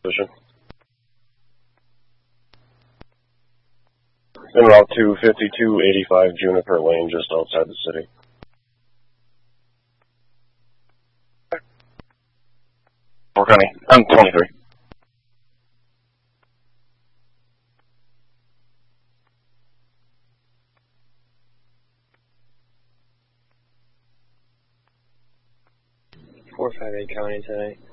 position. En route to 5285 Juniper Lane, just outside the city. County. I'm 23. County today.